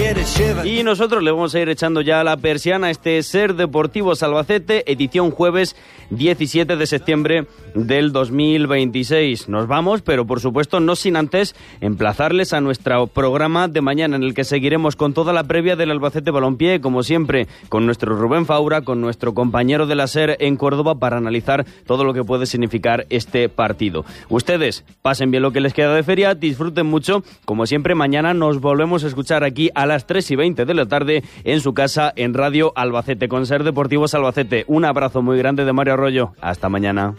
Y nosotros le vamos a ir echando ya la persiana a este Ser Deportivos Albacete, edición jueves 17 de septiembre del 2026. Nos vamos, pero por supuesto no sin antes emplazarles a nuestro programa de mañana, en el que seguiremos con toda la previa del Albacete Balompié, como siempre, con nuestro Rubén Faura, con nuestro compañero de la SER en Córdoba, para analizar todo lo que puede significar este partido. Ustedes pasen bien lo que les queda de feria, disfruten mucho. Como siempre, mañana nos volvemos a escuchar aquí a las 3:20 de la tarde en su casa en Radio Albacete, con Ser Deportivos Albacete. Un abrazo muy grande de Mario Arroyo. Hasta mañana.